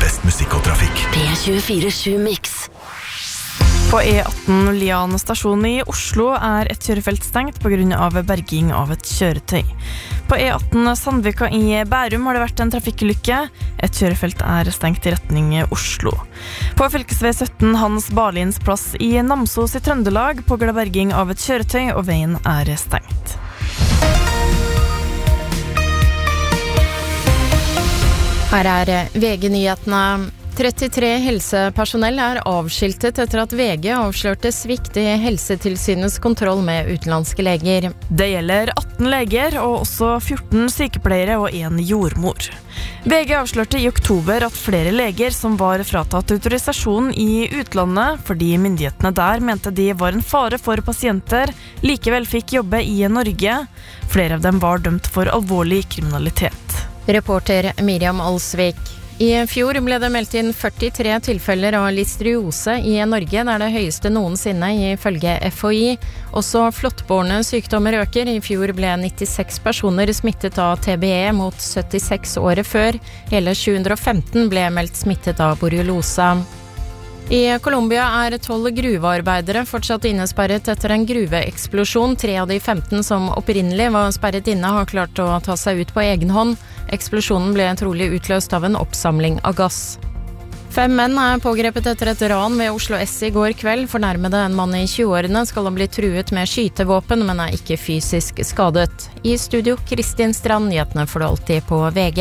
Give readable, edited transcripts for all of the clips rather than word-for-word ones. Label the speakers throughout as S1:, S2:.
S1: best musikk og trafikk.
S2: P24 Mix.
S3: På E18 Lian stasjon i Oslo et kjørefelt stengt på grunn av berging av et kjøretøy. På E18 Sandvika i Bærum har det vært en trafikkulykke. Et kjørefelt stengt i retning Oslo. På fylkesvei 17 Hans Barlins plass i Namsos i Trøndelag på grunn av berging av et kjøretøy, og veien stengt.
S4: Her VG-nyhetene. 33 helsepersonell avskiltet etter at VG avslørte svikt i Helsetilsynets kontroll med utenlandske leger.
S3: Det gjelder 18 leger og også 14 sykepleiere og en jordmor. VG avslørte i oktober at flere leger som var fratatt autorisasjon i utlandet fordi myndighetene der mente de var en fare for pasienter, likevel fikk jobbe i Norge. Flere av dem var dømt for alvorlig kriminalitet.
S4: Reporter Miriam Alsvik. I fjor ble det meldt inn 43 tilfeller av listriose i Norge, det det høyeste noensinne ifølge FHI. Også flottbårne sykdommer øker. I fjor ble 96 personer smittet av TBE mot 76 året før. Hele 715 ble meldt smittet av borreliosa. I Colombia 12 gruvearbeidere fortsatt innesperret etter en gruveeksplosjon. 3 av de 15 som opprinnelig var sperret inne har klart å ta seg ut på egen hånd. Eksplosjonen ble trolig utløst av en oppsamling av gass. 5 menn pågrepet etter et ran ved Oslo S i går kveld. Fornærmede en mann i 20-årene skal ha blitt truet med skytevåpen, men ikke fysisk skadet. I studio Kristin Strand, nyhetene får du alltid på VG.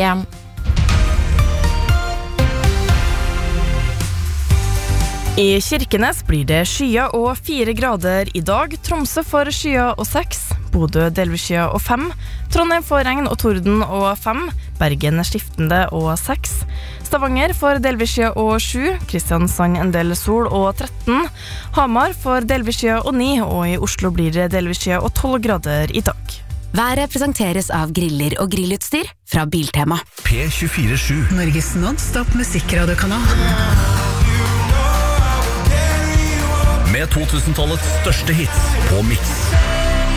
S3: I Kirkenes blir det skya og 4 grader i dag. Tromsø får skya og 6. Bodø delvis skya og 5. Trondheim får regn og torden og 5. Bergen skiftende og 6. Stavanger får delvis skya og 7. Kristiansand en del sol og 13. Hamar får delvis skya og 9. Og i Oslo blir det delvis skya og 12 grader i dag.
S2: Været presenteres av griller og grillutstyr fra Biltema.
S1: P24-7.
S5: Norges non-stop musikradiokanal.
S1: Med 2000-tallets største hits på Mix.